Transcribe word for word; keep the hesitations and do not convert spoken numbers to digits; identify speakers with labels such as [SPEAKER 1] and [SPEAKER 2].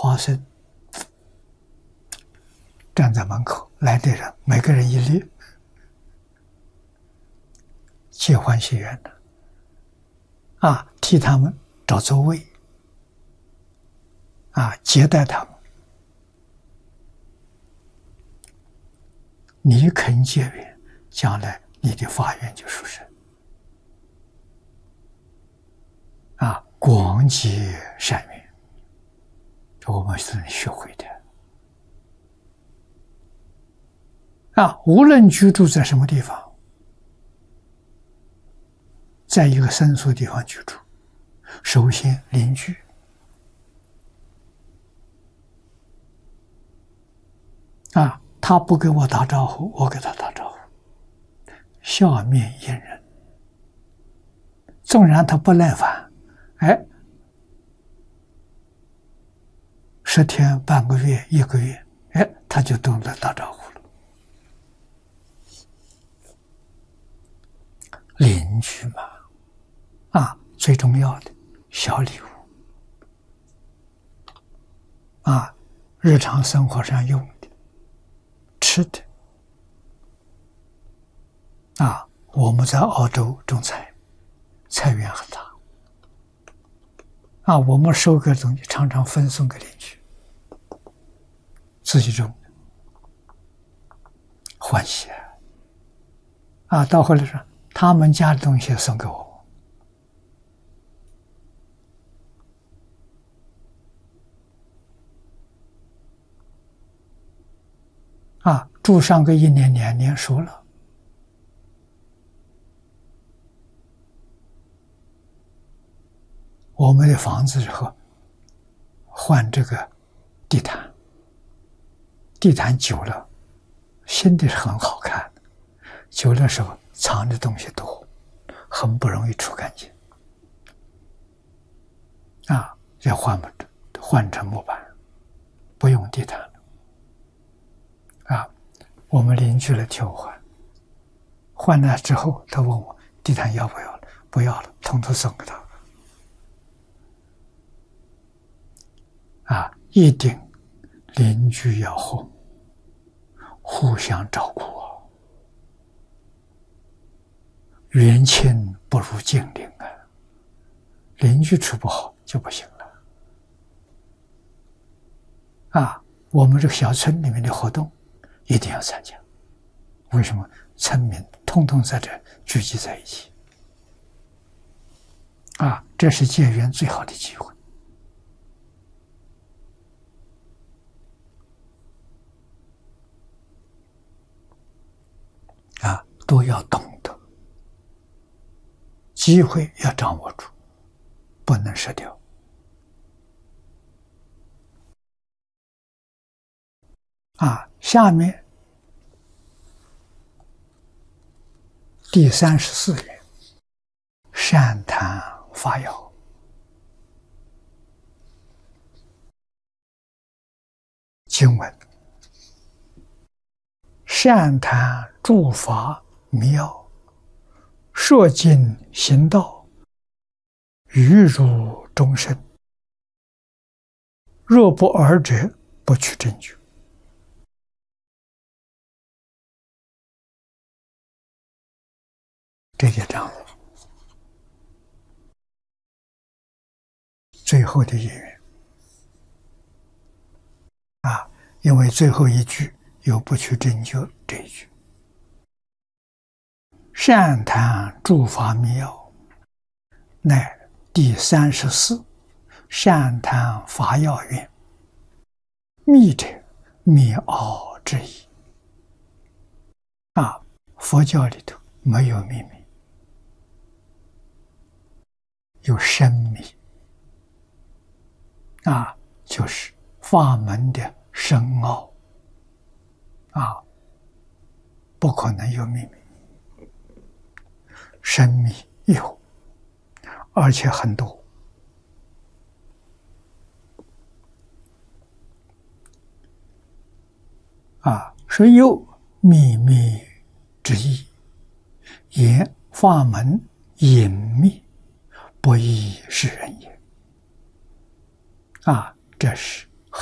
[SPEAKER 1] 花生站在门口，来的人每个人一粒，皆欢喜园的啊，替他们找座位啊，接待他们。你肯结缘，将来你的法缘就殊胜啊，广结善缘，这我们是能学会的啊。无论居住在什么地方，在一个生疏地方居住，首先邻居啊，他不给我打招呼，我给他打招呼，笑面迎人。纵然他不耐烦，哎，十天、半个月、一个月，哎，他就懂得打招呼了。邻居嘛，啊，最重要的小礼物啊，日常生活上用的、吃的啊。我们在澳洲种菜，菜园很大啊，我们收割的东西常常分送给邻居，自己种的，欢喜啊！啊，到后来说他们家的东西送给我，啊，住上个一年两年熟了。我们的房子之后换这个地毯，地毯久了，新的是很好看的，久的时候藏的东西多，很不容易除干净。啊，要换不换成木板，不用地毯了。啊，我们邻居来替我换，换了之后，他问我地毯要不要了？不要了，统统送给他。啊，一定邻居要和互相照顾哦，远亲不如近邻啊，邻居处不好就不行了。啊，我们这个小村里面的活动一定要参加，为什么？村民通通在这聚集在一起，啊，这是结缘最好的机会。啊，都要懂得，机会要掌握住，不能失掉。啊，下面第三十四页，善谈法要。经文：善谈诸法密要，说经行道，欲入众生。若不尔者，不取正觉。这一章最后的一缘啊，因为最后一句有不取正觉这一句。善谈诸法密要，乃第三十四善谈法要愿。密者，密奥之意。啊，佛教里头没有秘密，有深密。啊，就是法门的深奥。啊，不可能有秘密。深密有，而且很多。啊，说有秘密之意，言法门隐秘，不易示人也。啊，这是